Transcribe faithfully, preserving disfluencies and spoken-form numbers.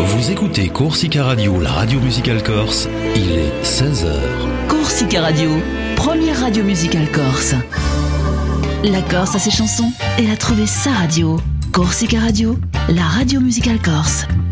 Vous écoutez Corsica Radio, la radio musicale corse. Il est seize heures. Corsica Radio, première radio musicale corse. La Corse a ses chansons, elle a trouvé sa radio. Corsica Radio, la radio musicale corse.